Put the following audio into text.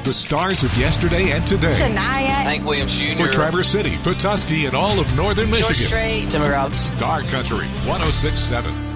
the stars of yesterday and today. Shania. Hank Williams Jr. For Traverse City, Petoskey, and all of northern George Michigan. Strait. Tim McGraw. Star Country 106.7.